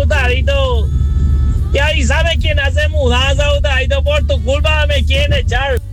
Utarito. Y ahí sabe quién hace mudanza, Utarito. Por tu culpa me quieren echar.